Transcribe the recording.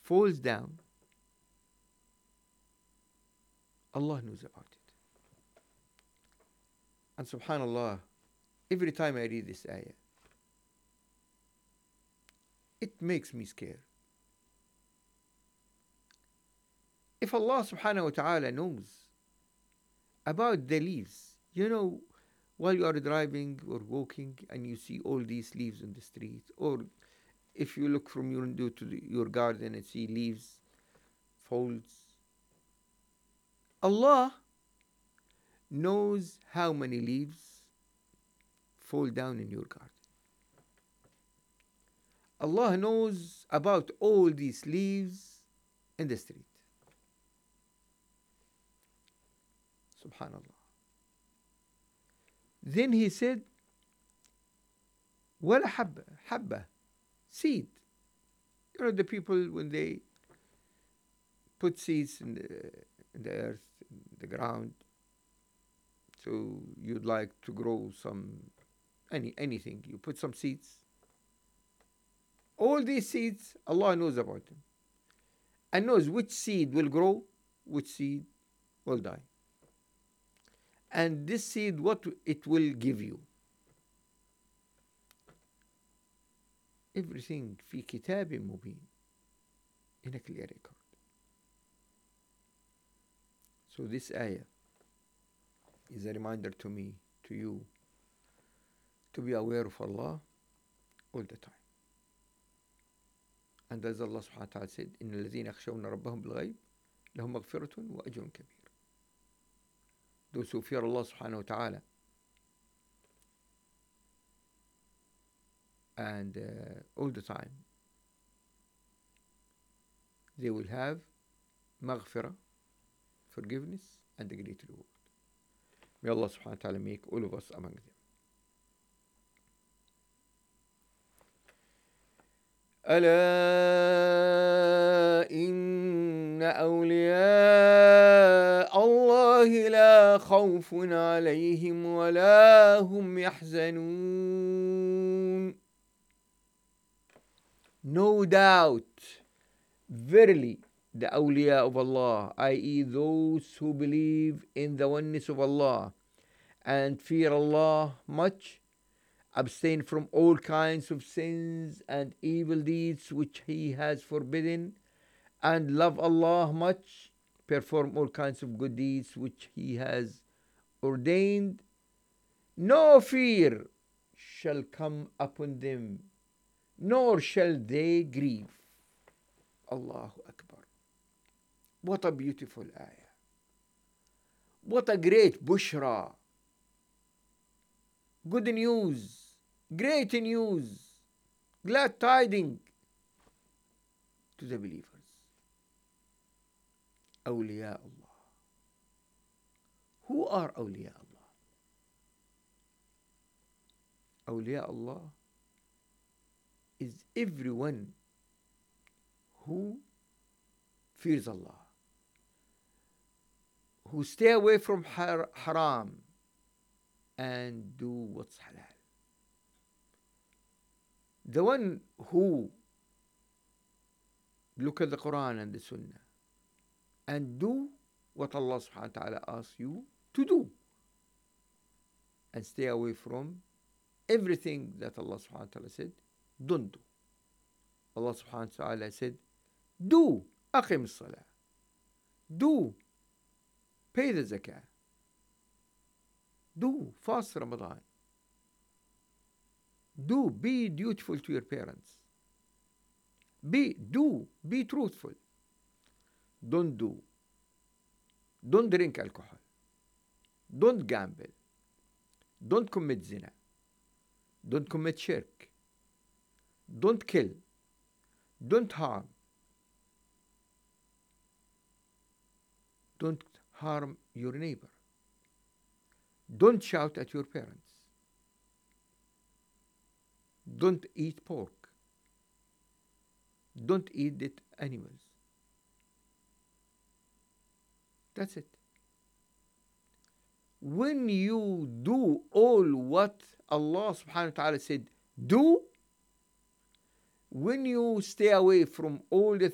falls down, Allah knows about it. And subhanallah, every time I read this ayah, it makes me scared. If Allah subhanahu wa ta'ala knows about the leaves, while you are driving or walking and you see all these leaves on the street, or if you look from your window to your garden and see leaves, folds, Allah knows how many leaves fall down in your garden. Allah knows about all these leaves in the street. Subhanallah. Then he said, وَلَا حَبَّة, seed. The people, when they put seeds in the earth, in the ground, so you'd like to grow anything, you put some seeds. All these seeds, Allah knows about them and knows which seed will grow, which seed will die. And this seed, what it will give you. Everything في كتاب مبين, in a clear record. So this ayah is a reminder to me, to you, to be aware of Allah all the time. And as Allah subhanahu wa ta'ala said, إِنَّ الَّذِينَ يَخْشَوْنَ رَبَّهُمْ بِالْغَيْبِ لَهُمْ مَغْفِرَةٌ وَأَجْرٌ كَبِيرٌ. Those who fear Allah subhanahu wa ta'ala and all the time, they will have maghfirah, forgiveness, and a great reward. May Allah subhanahu wa ta'ala make all of us among them. ألا إن أولياء الله لا خوف عليهم ولا هم يحزنون. No doubt, verily, the awliya of Allah, i.e. those who believe in the oneness of Allah and fear Allah much, abstain from all kinds of sins and evil deeds which He has forbidden, and love Allah much, perform all kinds of good deeds which He has ordained. No fear shall come upon them, nor shall they grieve. Allahu Akbar. What a beautiful ayah. What a great bushra. Good news. Great news. Glad tidings to the believers. Awliya Allah. Who are Awliya Allah? Awliya Allah is everyone who fears Allah, who stay away from haram and do what's halal. The one who look at the Quran and the Sunnah and do what Allah subhanahu wa ta'ala asks you to do, and stay away from everything that Allah subhanahu wa ta'ala said don't do. Allah subhanahu wa ta'ala said, do aqim as-salah, do pay the zakah, do fast Ramadan, do be dutiful to your parents, be truthful, don't drink alcohol, don't gamble, don't commit zina, don't commit shirk, don't kill, don't harm, don't harm your neighbor, don't shout at your parents, don't eat pork, don't eat dead animals. That's it. When you do all what Allah subhanahu wa ta'ala said do, when you stay away from all the